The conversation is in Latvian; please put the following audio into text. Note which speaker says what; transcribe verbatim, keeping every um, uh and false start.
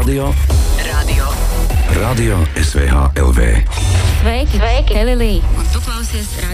Speaker 1: Radio.
Speaker 2: Radio.
Speaker 1: Radio S V H L V.
Speaker 2: Sveiki, Sveiki. Elilī. Un tu klausies